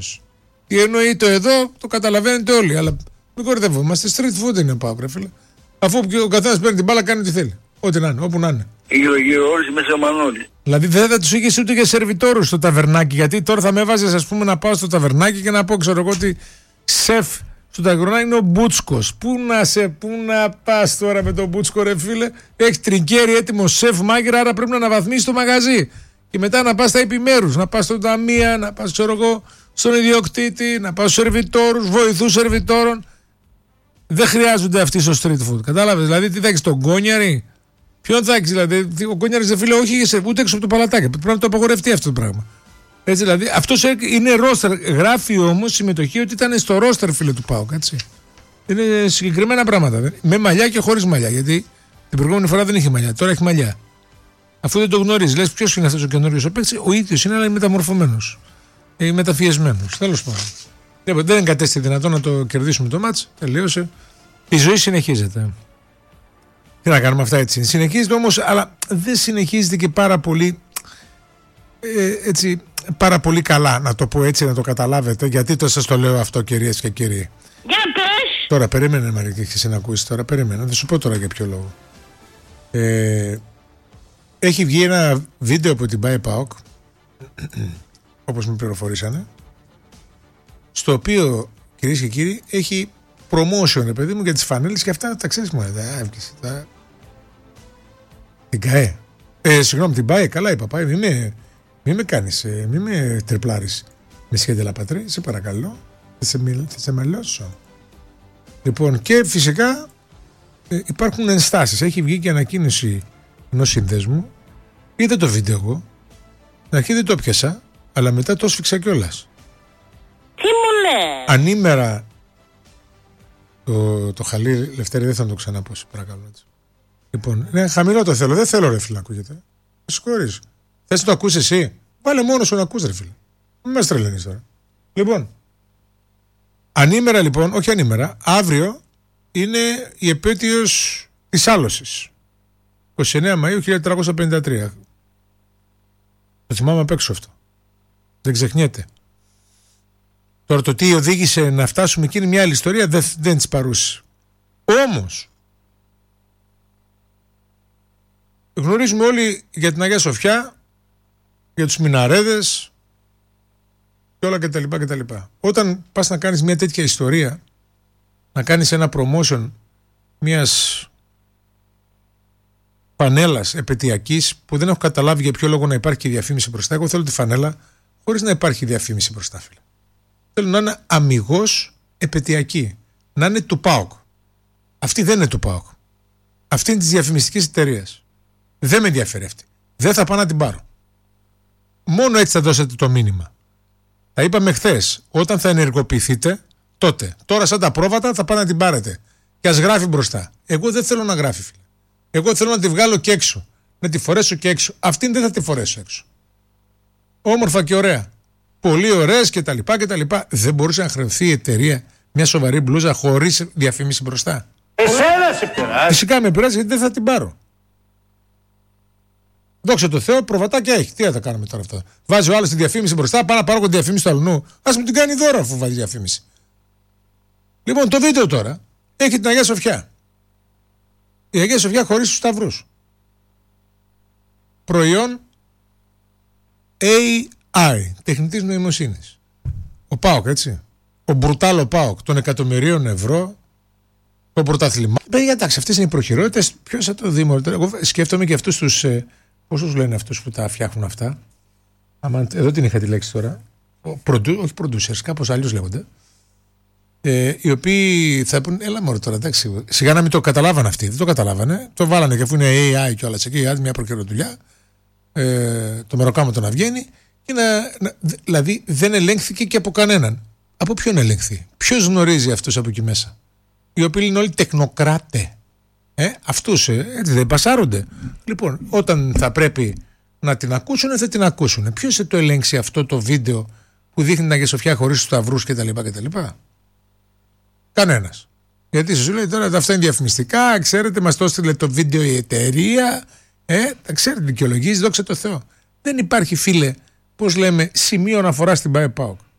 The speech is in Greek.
Τι εννοεί το εδώ, το καταλαβαίνετε όλοι. Αλλά μην κορυδευόμαστε. Street food είναι ΠΑΟΚ, ρε φίλε. Αφού ο καθένας παίρνει την μπάλα, κάνει ό,τι θέλει. Ό,τι να είναι, όπου να είναι. Γύρω-γύρω όλοι μέσα μανόλι. Δηλαδή δεν θα τους είχες ούτε για σερβιτόρους στο ταβερνάκι. Γιατί τώρα θα με έβαζες, ας πούμε, να πάω στο ταβερνάκι και να πω, ξέρω εγώ, ότι σεφ στο ταβερνάκι είναι ο Μπούτσκος. Πού να πας τώρα με τον Μπούτσκο, ρε φίλε. Έχεις τρικέρι έτοιμο σεφ μάγειρα, άρα πρέπει να αναβαθμίσεις το μαγαζί. Και μετά να πας στα επιμέρους, να πας στον ταμεία, να πας, ξέρω εγώ, στον ιδιοκτήτη, να πας στους σερβιτόρους, βοηθούς σερβιτόρων. Δεν χρειάζονται αυτοί στο street food. Κατάλαβες, δηλαδή τι θα έχεις, τον κόνιαρη. Ποιον θα έχεις, δηλαδή, ο κόνιαρης, δεν φίλε, όχι ούτε έξω από το παλατάκι. Πρέπει να το απαγορευτεί αυτό το πράγμα. Έτσι, δηλαδή, αυτός είναι ρόστερ. Γράφει όμως συμμετοχή ότι ήταν στο ρόστερ, φίλε του ΠΑΟΚ, έτσι. Είναι συγκεκριμένα πράγματα. Με μαλλιά και χωρίς μαλλιά. Γιατί την προηγούμενη φορά δεν είχε μαλλιά, τώρα έχει μαλλιά. Αφού δεν το γνωρίζει, λες ποιος είναι αυτός ο καινούριος ο παίκτης, ο ίδιος είναι, αλλά είναι μεταμορφωμένος. Μεταφιεσμένος. Τέλος πάντων. Δεν κατέστη δυνατόν να το κερδίσουμε το μάτς. Τελείωσε. Η ζωή συνεχίζεται. Τι να κάνουμε, αυτά έτσι. Συνεχίζεται όμως, αλλά δεν συνεχίζεται και πάρα πολύ. Έτσι, πάρα πολύ καλά, να το πω έτσι, να το καταλάβετε. Γιατί το σας το λέω αυτό, κυρίες και κύριοι. Για πες! Τώρα περίμενε, Μαρία, και έχεις να ακούσεις τώρα. Περίμενε, θα σου πω τώρα για ποιο λόγο. Έχει βγει ένα βίντεο από την ΠΑΟΚ, όπως με πληροφορήσανε, στο οποίο, κυρίες και κύριοι, έχει promotion, παιδί μου, για τις φανέλες και αυτά, τα ξέρεις μόνο, την ΚΑΕ. Συγγνώμη, την ΠΑΕ, καλά είπα, ΠΑΕ, μην με κάνεις, μην με τριπλάρεις με σχέδια λαπατρί, σε παρακαλώ, θα σε μελώσω. Λοιπόν, και φυσικά υπάρχουν ενστάσεις. Έχει βγει και ανακοίνωση ενός συνδέσμου. Είδα το βίντεο εγώ. Στην αρχή δεν το πιάσα, αλλά μετά το σφίξα κιόλας. Τι μου λες? Ανήμερα το χαλί, Λευτέρη, δεν θα το ξαναπώ, σε παρακαλώ. Έτσι. Λοιπόν, ναι, χαμηλό το θέλω. Δεν θέλω, ρε φίλε, ακούγεται. Με συγχωρείς. Θες να το ακούσεις εσύ? Βάλε μόνο σου να ακούς, ρε φίλε. Μην μας τρελαίνεις τώρα. Λοιπόν, ανήμερα λοιπόν, όχι ανήμερα, αύριο είναι η επέτειος της άλωσης. 29 Μαΐου 1353. Το θυμάμαι απ' έξω αυτό. Δεν ξεχνιέται. Τώρα το τι οδήγησε να φτάσουμε εκεί είναι μια άλλη ιστορία, δεν της παρούσε. Όμως, γνωρίζουμε όλοι για την Αγία Σοφιά, για τους μιναρέδες και όλα κτλ. Όταν πας να κάνεις μια τέτοια ιστορία, να κάνεις ένα promotion μιας φανέλας επαιτειακής που δεν έχω καταλάβει για ποιο λόγο να υπάρχει και διαφήμιση μπροστά. Εγώ θέλω τη φανέλα χωρίς να υπάρχει διαφήμιση μπροστά, φίλε. Θέλω να είναι αμιγώς επαιτειακή. Να είναι του ΠΑΟΚ. Αυτή δεν είναι του ΠΑΟΚ. Αυτή είναι της διαφημιστικής εταιρείας. Δεν με ενδιαφέρει αυτή. Δεν θα πάω να την πάρω. Μόνο έτσι θα δώσετε το μήνυμα. Τα είπαμε χθες. Όταν θα ενεργοποιηθείτε, τότε. Τώρα, σαν τα πρόβατα, θα πάω να την πάρετε. Και ας γράφει μπροστά. Εγώ δεν θέλω να γράφει, φίλε. Εγώ θέλω να τη βγάλω και έξω. Να τη φορέσω και έξω. Αυτήν δεν θα τη φορέσω έξω. Όμορφα και ωραία. Πολύ ωραίες κτλ. Δεν μπορούσε να χρεωθεί η εταιρεία μια σοβαρή μπλούζα χωρίς διαφήμιση μπροστά. Εσένα σε πειράζει. Φυσικά με πειράζει, γιατί δεν θα την πάρω. Δόξα τω Θεώ, προβατάκια έχει. Τι θα τα κάνουμε τώρα αυτά? Βάζει ο άλλος τη διαφήμιση μπροστά, πάω να πάρω τη διαφήμιση του αλλού. Ας μου την κάνει δώρο αφού βάζει διαφήμιση. Λοιπόν, το βίντεο τώρα έχει την Αγία Σοφιά. Η Αγία Σοφιά χωρίς τους σταυρούς. Προϊόν AI, τεχνητής νοημοσύνης. Ο ΠΑΟΚ, έτσι. Ο μπρουτάλο ΠΑΟΚ των εκατομμυρίων ευρώ. Το πρωτάθλημα. Εντάξει, αυτές είναι οι προχειρότητες. Ποιος θα το δει? Εγώ σκέφτομαι και αυτούς τους. Πώς τους λένε αυτούς που τα φτιάχνουν αυτά? Εδώ την είχα τη λέξη τώρα. Όχι producers, κάπως αλλιώς λέγονται. Οι οποίοι θα πούνε, έλα μωρέ τώρα, εντάξει. Σιγά να μην το καταλάβανε αυτοί. Δεν το καταλάβανε. Το βάλανε και αφού είναι AI και όλα εκεί, μια προκαιροδουλειά. Το μεροκάματο να βγαίνει. Και δηλαδή δεν ελέγχθηκε και από κανέναν. Από ποιον ελέγχθη? Ποιος γνωρίζει αυτούς από εκεί μέσα? Οι οποίοι είναι όλοι τεχνοκράτε. Αυτούς έτσι δεν πασάρονται. Λοιπόν, όταν θα πρέπει να την ακούσουν, θα την ακούσουν. Ποιος θα το ελέγξει αυτό το βίντεο που δείχνει την Αγία Σοφιά χωρίς τους σταυρούς κτλ. Κανένας. Γιατί σου λέει τώρα αυτά είναι διαφημιστικά, ξέρετε, μας το έστειλε το βίντεο η εταιρεία. Τα ξέρετε, δικαιολογίζει, δόξα τω Θεώ. Δεν υπάρχει, φίλε, πώς λέμε, σημείο αναφορά στην ΠΑΟΚ.